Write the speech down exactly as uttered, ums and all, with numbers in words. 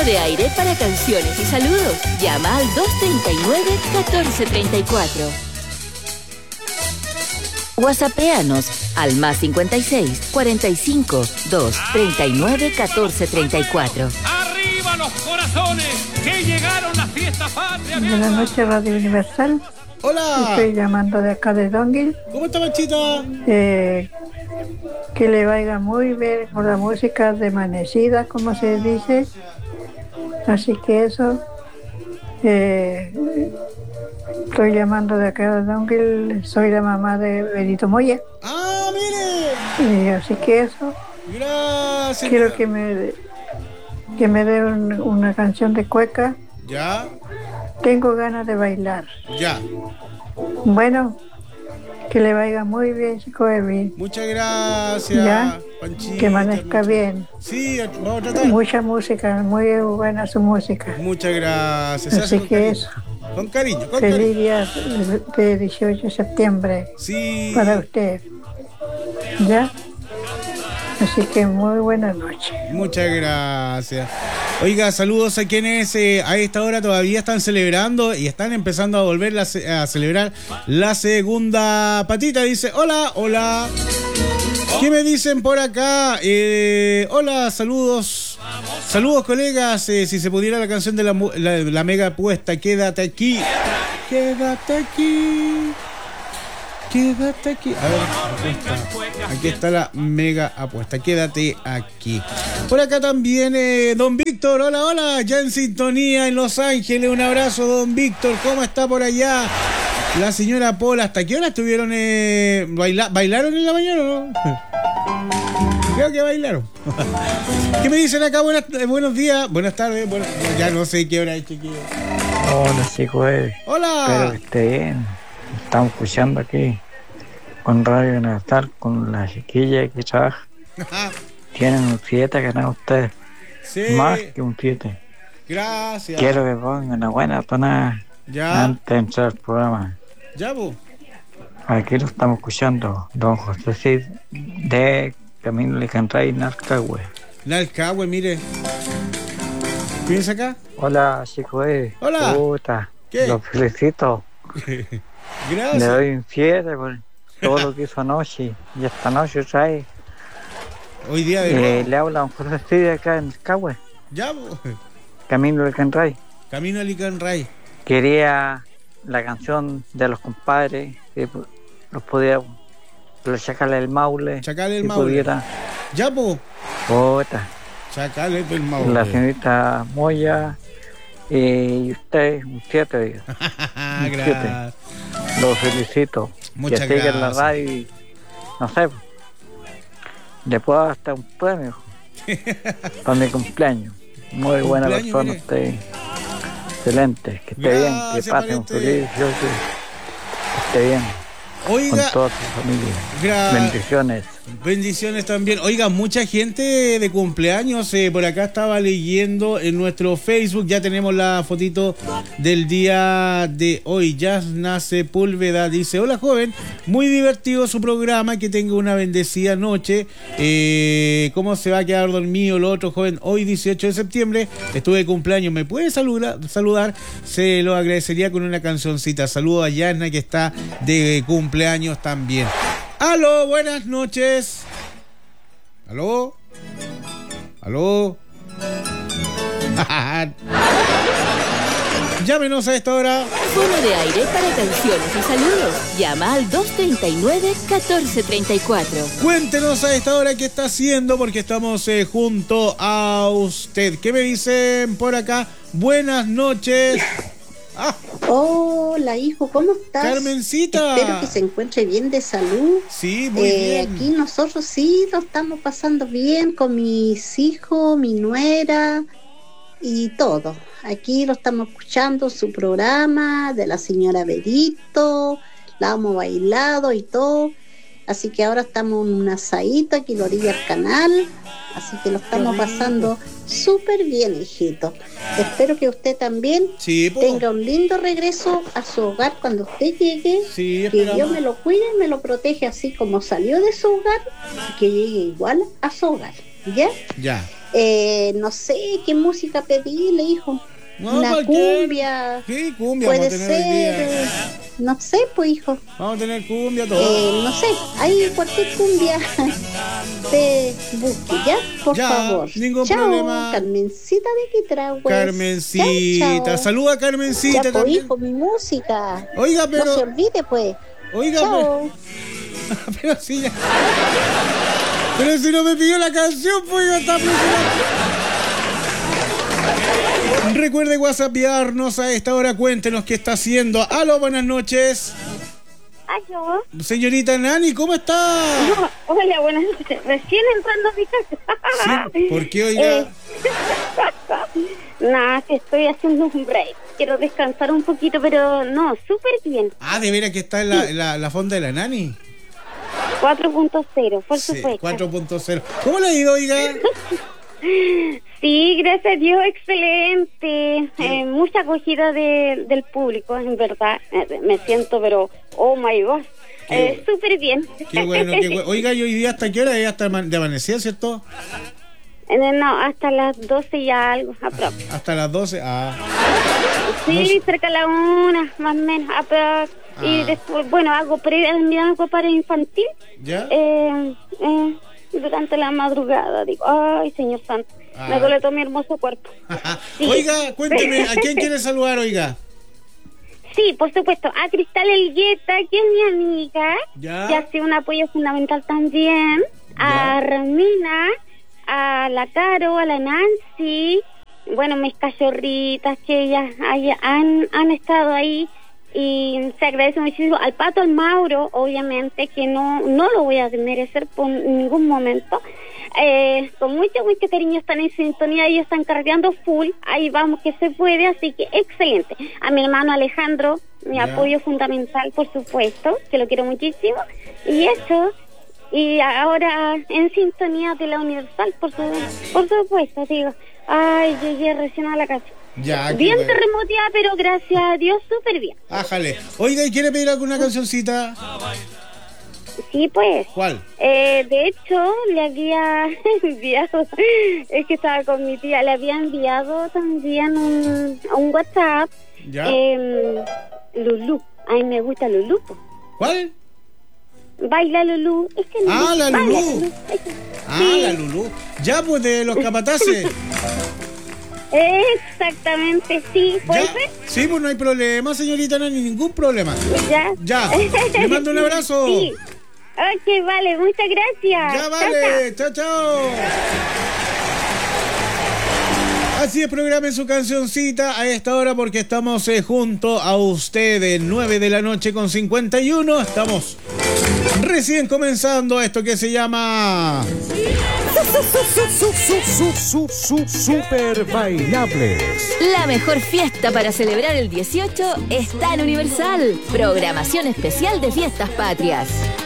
de aire para canciones y saludos. Llama al dos tres nueve, uno cuatro tres cuatro. WhatsAppéanos al más cincuenta y seis, cuarenta y cinco, dos, treinta y nueve, catorce, treinta y cuatro. ¡Arriba los corazones! ¡Que llegaron las fiestas patrias! Buenas noches, Radio Universal. Hola. Estoy llamando de acá de Donguil. ¿Cómo está, Manchita? Eh, que le vaya muy bien con la música de amanecida, como se dice. Así que eso. Eh, Estoy llamando de acá de Donguil, soy la mamá de Benito Moya. ¡Ah, mire! Y así que eso. Gracias. Quiero que me, que me dé un, una canción de cueca. ¿Ya? Tengo ganas de bailar. Ya. Bueno, que le vaya muy bien, chico Evi. Muchas gracias, ¿Ya? Panchita. Que amanezca muchas... bien. Sí, vamos a tratar. Mucha música, muy buena su música. Muchas gracias. Así que cariño. eso. Con cariño, con Feliz cariño. día de dieciocho de septiembre. Sí. Para usted. ¿Ya? Así que muy buenas noches. Muchas gracias. Oiga, saludos a quienes eh, a esta hora todavía están celebrando y están empezando a volver la, a celebrar la segunda patita. Dice, hola, hola. ¿Qué me dicen por acá? Eh, hola, saludos. Saludos, colegas. Eh, si se pudiera la canción de la, la, la mega apuesta, quédate aquí. Quédate aquí. Quédate aquí. A ver, apuesta. Aquí está la mega apuesta. Quédate aquí. Por acá también, eh, don Víctor. Hola, hola. Ya en sintonía en Los Ángeles. Un abrazo, don Víctor. ¿Cómo está por allá? La señora Pola. ¿Hasta qué hora estuvieron? Eh, baila ¿Bailaron en la mañana o no? Creo que bailaron. ¿Qué me dicen acá? Buenas, eh, buenos días. Buenas tardes. Buenas, ya no sé qué hora es, chiquillo. Hola, chicos. Hola. Espero que esté bien. Estamos escuchando aquí con Radio Natal, con la chiquilla que trabaja. Tienen un siete ganar ustedes. Sí. Más que un siete. Gracias. Quiero que pongan una buena tonada ya. antes de entrar al programa. Ya, vos. Aquí lo estamos escuchando, don José Cid de Camino Licantray, Nalcahue. Nalcahue, mire. ¿Vienes acá? Hola, chicos. Hola. Puta, ¿Qué? los felicito. Gracias. Le doy un siete por todo lo que hizo anoche y esta noche trae. Hoy día de eh, le habla a don José Cid acá en Nalcahue. Ya, vos. Camino Licantray. Camino Licantray. Quería la canción de los compadres, que los podía, los Chacales del Maule. Chacales del si Maule. Pudiera. Ya, po. Puta. Chacales del Maule. La señorita Moya eh, y usted, un siete, diga. Gracias. Los felicito. Muchas que siga en la gracias. radio y, no sé, le puedo dar hasta un premio para mi cumpleaños. Muy buena persona mire. usted. Excelente, que esté Gracias, bien, que pase un pariente. feliz, yo que esté bien. Oiga. Con toda su familia. Gra- Bendiciones. Bendiciones también. Oiga, mucha gente de cumpleaños. Eh, por acá estaba leyendo en nuestro Facebook. Ya tenemos la fotito del día de hoy. Yasna Sepúlveda dice: hola, joven. Muy divertido su programa. Que tenga una bendecida noche. Eh, ¿Cómo se va a quedar dormido el otro joven? Hoy, dieciocho de septiembre, estuve de cumpleaños. ¿Me puede saludar? saludar? Se lo agradecería con una cancioncita. Saludos a Yasna, que está de cumpleaños también. Aló, buenas noches. Aló. Aló. Llámenos a esta hora. Fuera de aire para canciones y saludos. Llama al dos tres nueve, uno cuatro tres cuatro. Cuéntenos a esta hora qué está haciendo, porque estamos eh, junto a usted. ¿Qué me dicen por acá? Buenas noches. Ah. Hola, hijo, ¿cómo estás? Carmencita. Espero que se encuentre bien de salud. Sí, muy eh, bien. Aquí nosotros sí lo estamos pasando bien con mis hijos, mi nuera y todo. Aquí lo estamos escuchando, su programa de la señora Berito, la hemos bailado y todo. Así que ahora estamos en un asadito aquí en la orilla del canal. Así que lo estamos pasando súper bien, hijito. Espero que usted también sí, tenga un lindo regreso a su hogar cuando usted llegue. Sí, que esperamos. Dios me lo cuide, me lo protege así como salió de su hogar, y que llegue igual a su hogar. ¿Ya? Ya. Eh, no sé qué música pedirle, hijo. No, Una cualquier- cumbia. Sí, cumbia Puede vamos a tener hoy día. ser. No sé, pues, hijo. Vamos a tener cumbia todo. Eh, no sé, hay cualquier cumbia de busque, ¿ya? Por Ya, favor. ningún Chao, problema. Carmencita de Quitrahue. Carmencita, Chao, chao. saluda a Carmencita Ya, pues, también. hijo, mi música. Oiga, pero. No se olvide, pues. Oiga, Chao. pero. Pero si ya. Pero si no me pidió la canción, pues yo estaba presionando. Recuerde whatsappearnos a esta hora, cuéntenos qué está haciendo. Aló, buenas noches. Aló. Señorita Nani, ¿cómo está? No, hola, buenas noches. Recién entrando a mi casa. Sí, ¿por qué, oiga? Eh, Nada, que estoy haciendo un break. Quiero descansar un poquito, pero no, súper bien. Ah, de veras que está en la, la, la fonda de la Nani. cuatro punto cero, por Sí, supuesto. cuatro punto cero. ¿Cómo le ha ido, oiga? Sí, gracias a Dios, excelente. Eh, mucha acogida de, del público, en verdad. Eh, me siento, pero, oh my God, eh, súper bien. Qué bueno, qué bueno. Oiga, ¿y hoy día hasta qué hora? ¿Es hasta ama- de amanecida, cierto? Eh, no, hasta las doce y algo, aprox. Hasta las doce. Ah. Sí, cerca de la una, más o menos, aprox. Y Ah. después, bueno, hago pre algo para infantil. ¿Ya? Eh, eh, durante la madrugada, digo, ay, Señor Santo, Ah. me duele todo mi hermoso cuerpo. Sí. Oiga, cuénteme, ¿a quién quiere saludar, oiga? Sí, por supuesto, a Cristal Elgueta, que es mi amiga, Ya. que ha sido un apoyo fundamental también, a Ramina, a la Caro, a la Nancy, bueno, mis cachorritas que ellas hay- han, han estado ahí, y se agradece muchísimo al Pato, al Mauro, obviamente, que no, no lo voy a desmerecer por ningún momento. Eh, con mucho, mucho cariño están en sintonía, ellos están cargando full, ahí vamos que se puede, así que excelente. A mi hermano Alejandro, mi Ya. apoyo fundamental, por supuesto, que lo quiero muchísimo, y eso, y ahora en sintonía de la Universal, por, su, por supuesto, digo, ay, llegué recién a la casa. Ya, qué Bien bueno. terremoteada, pero gracias a Dios, súper bien. Ájale. Oiga, ¿y quiere pedir alguna cancioncita? Sí, pues. ¿Cuál? Eh, de hecho, le había enviado, es que estaba con mi tía, le había enviado también un, un WhatsApp. ¿Ya? Eh, Lulú, a mí me gusta Lulú. po. ¿Cuál? Baila Lulú. Es que Ah, la baila, Lulú. Es que- Ah, sí, la Lulú. Ya, pues, de los capataces. exactamente, sí. ¿Puede ¿Ya? ser? Sí, pues no hay problema, señorita Nani, ningún problema. Ya. Ya. Le mando un abrazo. Sí. Ok, vale, muchas gracias. Ya Chao, vale, chao, chao. Así es, programa su cancioncita a esta hora porque estamos eh, junto a ustedes, nueve de la noche con cincuenta y uno. Estamos recién comenzando esto que se llama... Super bailables. La mejor fiesta para celebrar el dieciocho está en Universal. Programación especial de fiestas patrias.